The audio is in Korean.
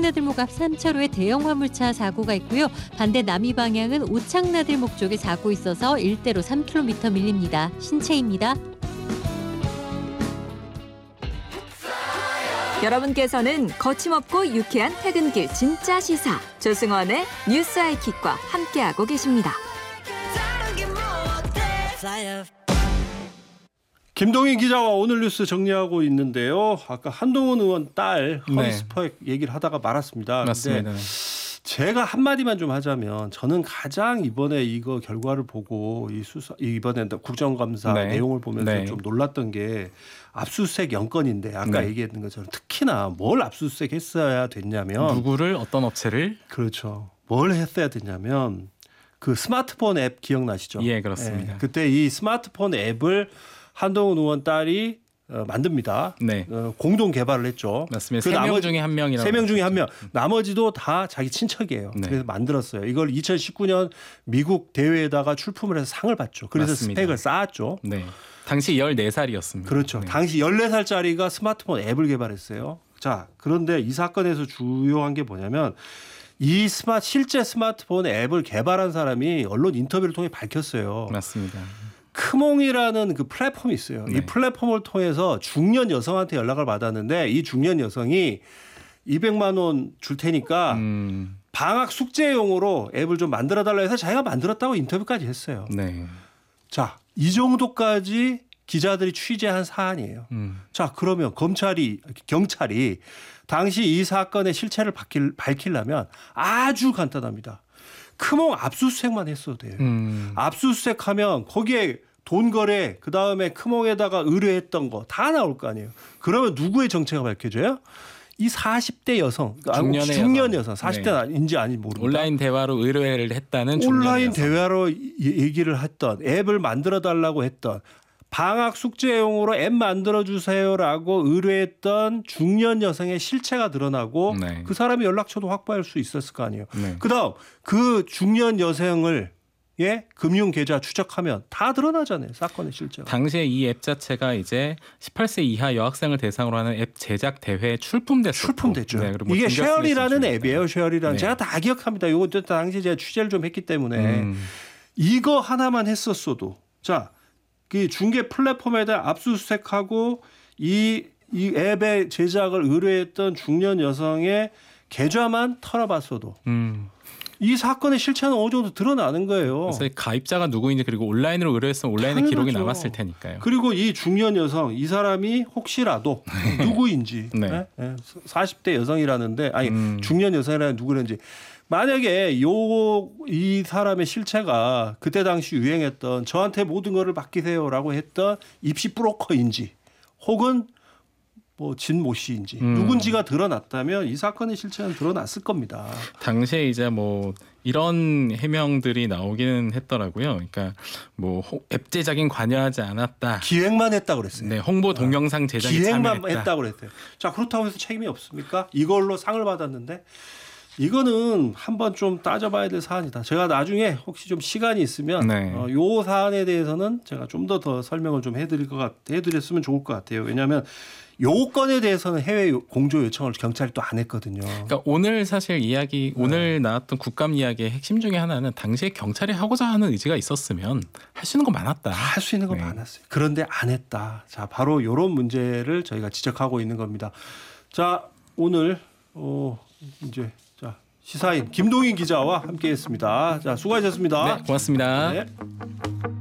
오창나들목 앞 3차로에 대형 화물차 사고가 있고요. 반대 남이 방향은 오창나들목 쪽에 사고 있어서 일대로 3km 밀립니다. 신채입니다. 여러분께서는 거침없고 유쾌한 퇴근길 진짜 시사 조승원의 뉴스 아이킥과 함께하고 계십니다. 김동인 기자와 오늘 뉴스 정리하고 있는데요. 아까 한동훈 의원 딸 허리스퍼 얘기를 하다가 말았습니다. 맞습니다. 제가 한마디만 좀 하자면 저는 가장 이번에 이거 결과를 보고 이 수사 이번에 국정감사 내용을 보면서 좀 놀랐던 게 압수수색 영건인데 아까 얘기했던 것처럼 특히나 뭘 압수수색했어야 됐냐면 누구를 어떤 업체를 그렇죠. 뭘 했어야 됐냐면 그 스마트폰 앱 기억나시죠? 예, 그렇습니다. 그때 이 스마트폰 앱을 한동훈 의원 딸이 만듭니다. 공동 개발을 했죠. 맞습니다. 3명 중에 한 명이라고. 3명 중에 한 명. 나머지도 다 자기 친척이에요. 그래서 만들었어요. 이걸 2019년 미국 대회에다가 출품을 해서 상을 받죠. 그래서 맞습니다. 스펙을 쌓았죠. 당시 14살이었습니다. 그렇죠. 당시 14살짜리가 스마트폰 앱을 개발했어요. 자, 그런데 이 사건에서 주요한 게 뭐냐면 이 실제 스마트폰 앱을 개발한 사람이 언론 인터뷰를 통해 밝혔어요. 맞습니다. 크몽이라는 그 플랫폼이 있어요. 이 플랫폼을 통해서 중년 여성한테 연락을 받았는데 이 중년 여성이 200만 원 줄 테니까 방학 숙제용으로 앱을 좀 만들어달라 해서 자기가 만들었다고 인터뷰까지 했어요. 자, 이 정도까지 기자들이 취재한 사안이에요. 자, 그러면 경찰이 당시 이 사건의 실체를 밝히려면 아주 간단합니다. 크몽 압수수색만 했어도 돼요. 압수수색하면 거기에 돈 거래, 그다음에 크몽에다가 의뢰했던 거 다 나올 거 아니에요. 그러면 누구의 정체가 밝혀져요? 이 40대 여성, 중년 여성, 40대인지 아닌지 모릅니다. 온라인 대화로 의뢰를 했다는 온라인 여성. 대화로 얘기를 했던, 앱을 만들어달라고 했던, 방학 숙제용으로 앱 만들어주세요라고 의뢰했던 중년 여성의 실체가 드러나고 그 사람이 연락처도 확보할 수 있었을 거 아니에요. 그다음 그 중년 여성을 금융 계좌 추적하면 다 드러나잖아요. 사건의 실체가. 당시에 이 앱 자체가 이제 18세 이하 여학생을 대상으로 하는 앱 제작 대회에 출품됐죠. 그리고 이게 쉐어리라는 앱이에요. 쉐어리라는. 제가 다 기억합니다. 이것도 당시 제가 취재를 좀 했기 때문에 이거 하나만 했었어도 자, 그 중개 플랫폼에다 압수수색하고 이 앱의 제작을 의뢰했던 중년 여성의 계좌만 털어봤어도 이 사건의 실체는 어느 정도 드러나는 거예요. 그래서 가입자가 누구인지 그리고 온라인으로 의뢰했으면 온라인에 기록이 남았을 테니까요. 그리고 이 중년 여성, 이 사람이 혹시라도 누구인지 40대 여성이라는데 중년 여성이라는 누구인지 만약에 이 사람의 실체가 그때 당시 유행했던 저한테 모든 거를 맡기세요라고 했던 입시 브로커인지 혹은 뭐 진모 씨인지 누군지가 드러났다면 이 사건의 실체는 드러났을 겁니다. 당시에 이제 뭐 이런 해명들이 나오기는 했더라고요. 그러니까 뭐 앱 제작인 관여하지 않았다. 기획만 했다고 그랬어요. 홍보 동영상 제작에 기획만 참여했다. 했다고 그랬어요. 자, 그렇다고 해서 책임이 없습니까? 이걸로 상을 받았는데 이거는 한번 좀 따져봐야 될 사안이다. 제가 나중에 혹시 좀 시간이 있으면 요 사안에 대해서는 제가 좀 더 설명을 좀 해드렸으면 좋을 것 같아요. 왜냐하면 요 건에 대해서는 해외 공조 요청을 경찰이 또 안 했거든요. 그러니까 오늘 사실 오늘 나왔던 국감 이야기의 핵심 중에 하나는 당시에 경찰이 하고자 하는 의지가 있었으면 할 수 있는 거 많았다. 할 수 있는 거 많았어요. 그런데 안 했다. 자, 바로 이런 문제를 저희가 지적하고 있는 겁니다. 자, 오늘 이제 시사인 김동인 기자와 함께했습니다. 자, 수고하셨습니다. 네, 고맙습니다. 네.